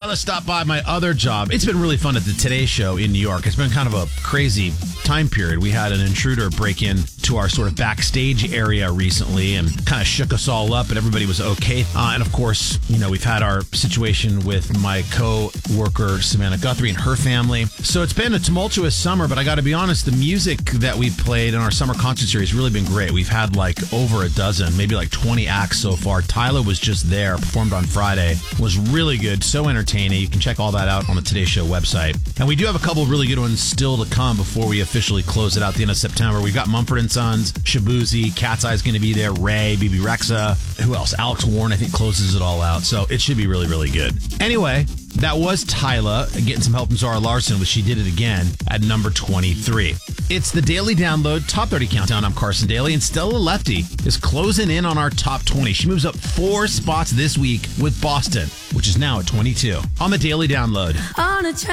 Tyler stopped by my other job. It's been really fun at the Today Show in New York. It's been kind of a crazy time period. We had an intruder break in to our sort of backstage area recently and kind of shook us all up, but everybody was okay. And of course, we've had our situation with my co-worker, Savannah Guthrie, and her family. So it's been a tumultuous summer, but I got to be honest, the music that we played in our summer concert series has really been great. We've had over a dozen, maybe 20 acts so far. Tyler was just there, performed on Friday, was really good, so entertaining. You can check all that out on the Today Show website. And we do have a couple of really good ones still to come before we officially close it out at the end of September. We've got Mumford & Sons, Shabuzi, Cat's Eye's going to be there, Ray, BB Rexa, who else? Alex Warren, I think, closes it all out. So it should be really, really good. Anyway, that was Tyler getting some help from Zara Larson, which she did it again at number 23. It's the Daily Download Top 30 Countdown. I'm Carson Daly, and Stella Lefty is closing in on our top 20. She moves up 4 spots this week with Boston, which is now at 22. On the Daily Download.